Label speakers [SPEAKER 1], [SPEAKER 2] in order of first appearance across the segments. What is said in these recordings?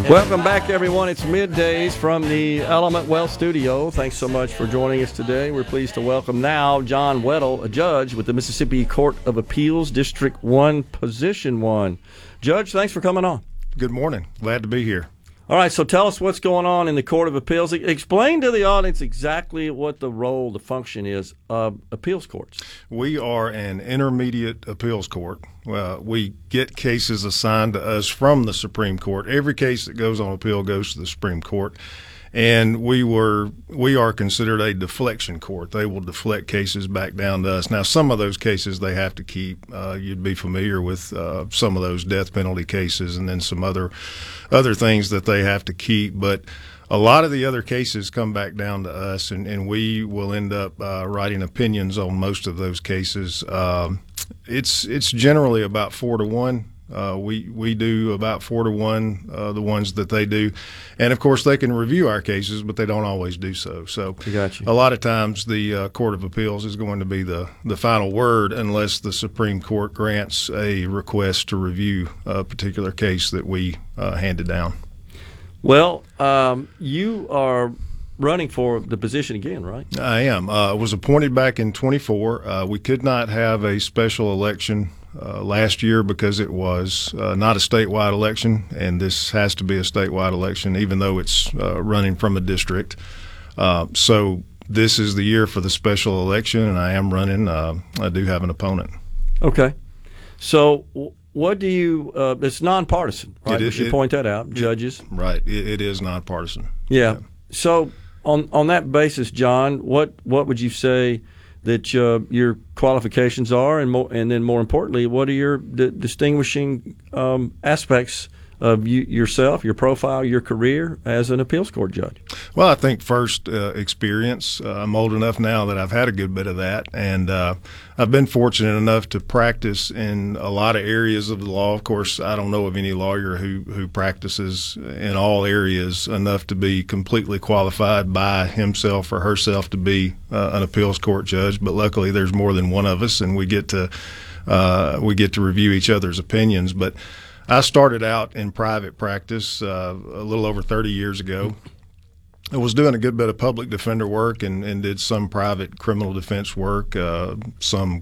[SPEAKER 1] Welcome back, everyone. It's middays from the Element Wealth Studio. Thanks so much for joining us today. We're pleased to welcome now John Weddle, a judge with the Mississippi Court of Appeals, District 1, Position 1. Judge, thanks for coming on.
[SPEAKER 2] Good morning. Glad to be here.
[SPEAKER 1] All right, so tell us what's going on in the Court of Appeals. Explain to the audience exactly what the role, the function is of appeals courts.
[SPEAKER 2] We are an intermediate appeals court. We get cases assigned to us from the Supreme Court. Every case that goes on appeal goes to the Supreme Court. And we are considered a deflection court. They will deflect cases back down to us. Now, some of those cases they have to keep. You'd be familiar with some of those death penalty cases, and then some other things that they have to keep. But a lot of the other cases come back down to us, and we will end up writing opinions on most of those cases. It's generally about 4-1. We do about 4-1, the ones that they do. And, of course, they can review our cases, but they don't always do so. So a lot of times the Court of Appeals is going to be the final word unless the Supreme Court grants a request to review a particular case that we handed down.
[SPEAKER 1] Well, you are running for the position again, right?
[SPEAKER 2] I am. I was appointed back in 24. We could not have a special election last year because it was not a statewide election, and this has to be a statewide election, even though it's running from a district. So this is the year for the special election, and I am running. I do have an opponent.
[SPEAKER 1] Okay. So what do you it's nonpartisan, right? We should point that out, judges.
[SPEAKER 2] Right. It is nonpartisan.
[SPEAKER 1] Yeah. So on that basis, John, what would you say that your qualifications are, and then more importantly, what are your distinguishing aspects of yourself, your profile, your career as an appeals court judge?
[SPEAKER 2] Well, I think first experience. I'm old enough now that I've had a good bit of that, and I've been fortunate enough to practice in a lot of areas of the law. Of course, I don't know of any lawyer who practices in all areas enough to be completely qualified by himself or herself to be an appeals court judge, but luckily there's more than one of us, and we get to review each other's opinions. But I started out in private practice a little over 30 years ago. I was doing a good bit of public defender work and did some private criminal defense work, some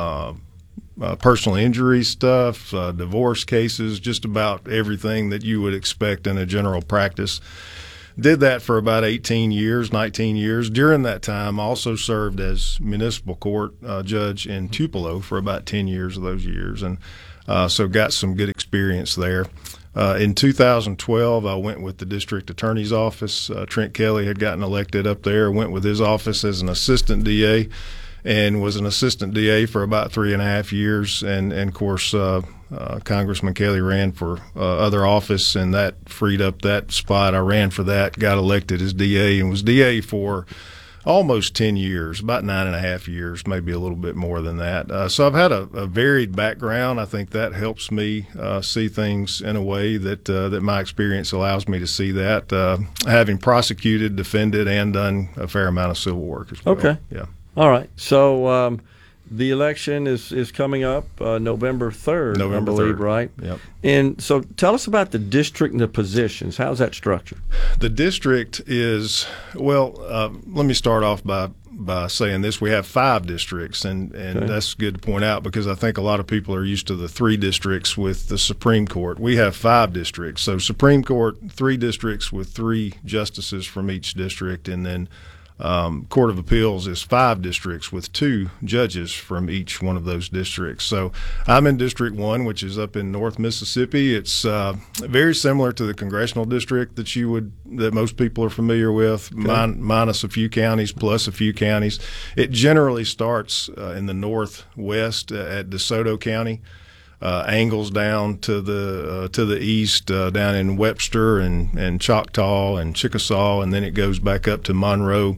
[SPEAKER 2] personal injury stuff, divorce cases, just about everything that you would expect in a general practice. Did that for about 18 years, 19 years. During that time, I also served as municipal court judge in Tupelo for about 10 years of those years, and so got some good experience there. In 2012, I went with the district attorney's office. Trent Kelly had gotten elected up there, went with his office as an assistant DA, and was an assistant DA for about 3.5 years. And of course, Congressman Kelly ran for other office, and that freed up that spot. I ran for that, got elected as DA, and was DA for almost 10 years, about 9.5 years, maybe a little bit more than that. So I've had a varied background. I think that helps me see things in a way that my experience allows me to see that, having prosecuted, defended, and done a fair amount of civil work as well.
[SPEAKER 1] Okay.
[SPEAKER 2] Yeah.
[SPEAKER 1] All right. So the election is coming up November 3rd, I believe, 3rd. Right?
[SPEAKER 2] Yep.
[SPEAKER 1] And so tell us about the district and the positions. How's that structured?
[SPEAKER 2] The district is, let me start off by saying this. We have 5 districts, and okay. That's good to point out because I think a lot of people are used to the 3 districts with the Supreme Court. We have 5 districts. So Supreme Court, 3 districts with 3 justices from each district, and then Court of Appeals is 5 districts with 2 judges from each one of those districts. So I'm in District 1, which is up in North Mississippi. It's very similar to the congressional district that most people are familiar with, okay. Minus a few counties, plus a few counties. It generally starts in the northwest at DeSoto County. Angles down to the east, down in Webster and Choctaw and Chickasaw, and then it goes back up to Monroe,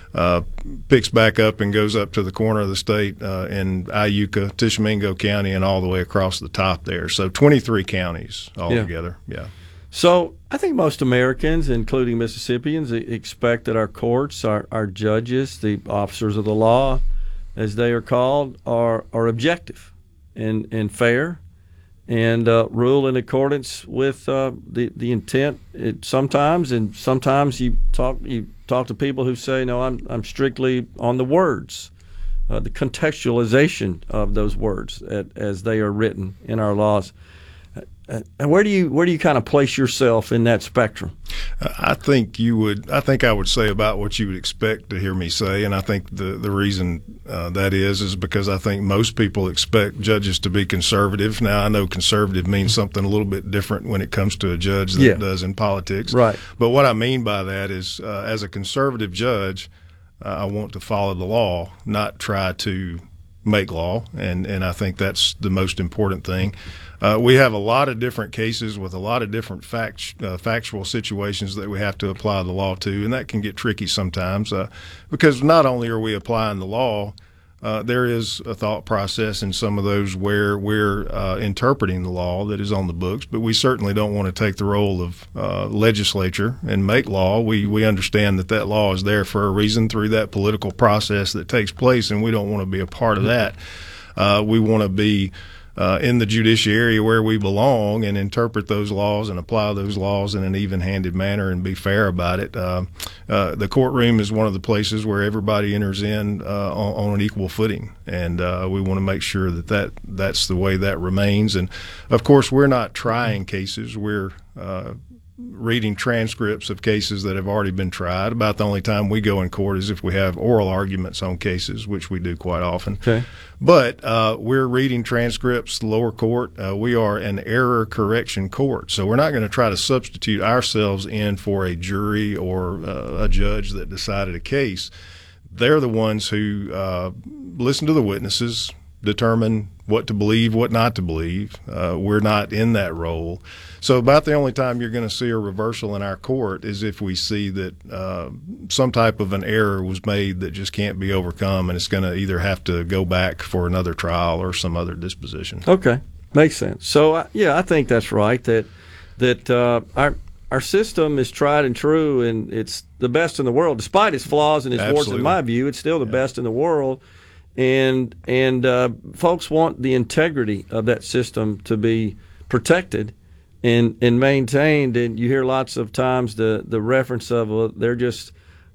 [SPEAKER 2] picks back up and goes up to the corner of the state in Iuka, Tishomingo County, and all the way across the top there. So 23 counties altogether. Yeah.
[SPEAKER 1] So I think most Americans, including Mississippians, expect that our courts, our judges, the officers of the law, as they are called, are objective and fair and rule in accordance with the intent. Sometimes you talk to people who say, no, I'm strictly on the words, the contextualization of those words as they are written in our laws. And where do you kind of place yourself in that spectrum?
[SPEAKER 2] I think I would say about what you would expect to hear me say, and I think the reason that is because I think most people expect judges to be conservative. Now, I know conservative means something a little bit different when it comes to a judge than it does in politics.
[SPEAKER 1] Right.
[SPEAKER 2] But what I mean by that is, as a conservative judge, I want to follow the law, not try to make law, and I think that's the most important thing. We have a lot of different cases with a lot of different factual situations that we have to apply the law to, and that can get tricky sometimes because not only are we applying the law, there is a thought process in some of those where we're interpreting the law that is on the books, but we certainly don't want to take the role of legislature and make law. We understand that law is there for a reason through that political process that takes place, and we don't want to be a part of that. We want to be in the judiciary where we belong and interpret those laws and apply those laws in an even-handed manner and be fair about it. The courtroom is one of the places where everybody enters in on an equal footing, and we want to make sure that's the way that remains. And, of course, we're not trying cases. We're reading transcripts of cases that have already been tried. About the only time we go in court is if we have oral arguments on cases, which we do quite often.
[SPEAKER 1] Okay.
[SPEAKER 2] But we're reading transcripts, the lower court. We are an error correction court, so we're not going to try to substitute ourselves in for a jury or a judge that decided a case. They're the ones who listen to the witnesses, determine what to believe, what not to believe. We're not in that role. So about the only time you're going to see a reversal in our court is if we see that some type of an error was made that just can't be overcome, and it's going to either have to go back for another trial or some other disposition.
[SPEAKER 1] Okay, makes sense. So I think that's right. That our system is tried and true, and it's the best in the world, despite its flaws and its warts. In my view, it's still the best in the world. And folks want the integrity of that system to be protected and maintained. And you hear lots of times the reference of they're just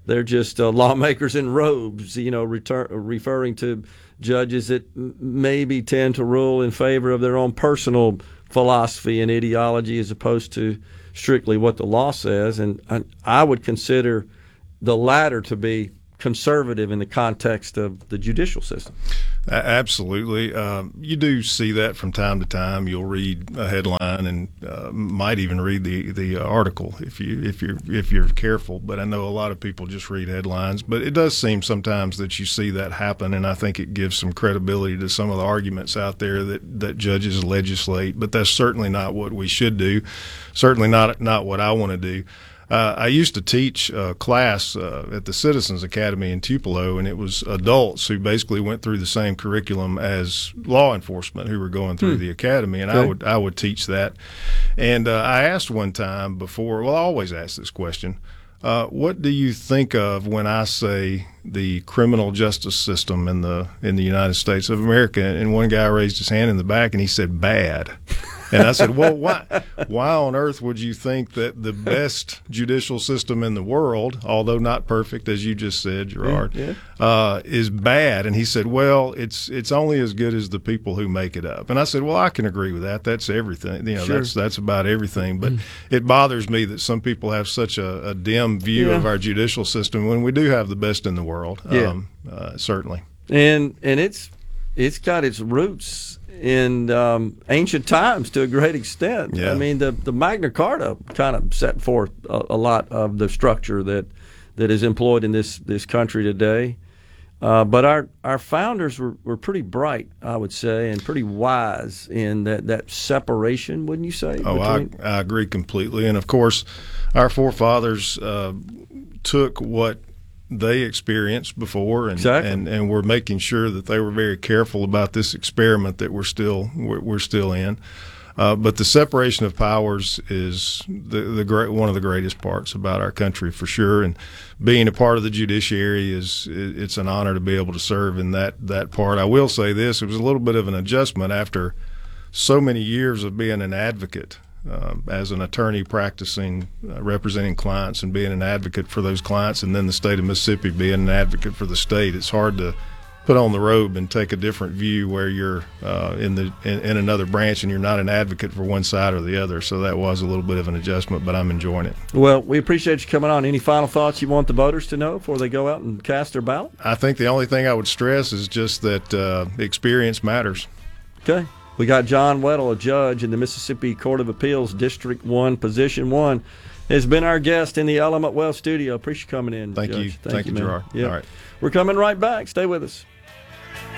[SPEAKER 1] lawmakers in robes, referring to judges that maybe tend to rule in favor of their own personal philosophy and ideology as opposed to strictly what the law says. And I would consider the latter to be conservative in the context of the judicial system.
[SPEAKER 2] Absolutely. You do see that from time to time. You'll read a headline and might even read the article if you're careful. But I know a lot of people just read headlines. But it does seem sometimes that you see that happen, and I think it gives some credibility to some of the arguments out there that judges legislate. But that's certainly not what we should do. Certainly not what I want to do. I used to teach a class at the Citizens Academy in Tupelo, and it was adults who basically went through the same curriculum as law enforcement who were going through the academy, and okay. I would teach that. And I asked one time before, I always ask this question, what do you think of when I say the criminal justice system in the United States of America? And one guy raised his hand in the back, and he said, bad. And I said, well, why on earth would you think that the best judicial system in the world, although not perfect, as you just said, Gerard, is bad? And he said, well, it's only as good as the people who make it up. And I said, well, I can agree with that. That's everything. Sure. That's about everything. But it bothers me that some people have such a dim view of our judicial system when we do have the best in the world. Certainly. And
[SPEAKER 1] it's got its roots in ancient times to a great extent. Yeah. I mean, the Magna Carta kind of set forth a lot of the structure that is employed in this country today. But our founders were pretty bright, I would say, and pretty wise in that separation, wouldn't you say?
[SPEAKER 2] I agree completely. And, of course, our forefathers took what they experienced before, and we're making sure that they were very careful about this experiment that we're still in. But the separation of powers is one of the greatest parts about our country, for sure. And being a part of the judiciary it's an honor to be able to serve in that part. I will say this: it was a little bit of an adjustment after so many years of being an advocate as an attorney practicing, representing clients and being an advocate for those clients, and then the state of Mississippi being an advocate for the state. It's hard to put on the robe and take a different view where you're in another branch and you're not an advocate for one side or the other. So that was a little bit of an adjustment, but I'm enjoying it.
[SPEAKER 1] Well, we appreciate you coming on. Any final thoughts you want the voters to know before they go out and cast their ballot?
[SPEAKER 2] I think the only thing I would stress is just that experience matters.
[SPEAKER 1] Okay. We got John Weddle, a judge in the Mississippi Court of Appeals, District 1, Position 1, has been our guest in the Element Wealth studio. Appreciate you coming in,
[SPEAKER 2] Thank
[SPEAKER 1] Judge.
[SPEAKER 2] you. Thank you,
[SPEAKER 1] man.
[SPEAKER 2] Gerard.
[SPEAKER 1] Yep.
[SPEAKER 2] All right.
[SPEAKER 1] We're coming right back. Stay with us.